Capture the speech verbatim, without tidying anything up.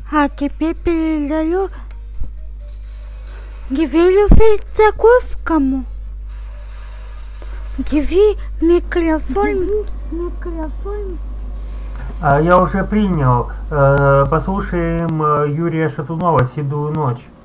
А теперь передаю Гивилю Фельдзаковскому. Гиви, микрофон, микрофон. А, я уже принял. Э, послушаем э, Юрия Шатунова «Седую ночь».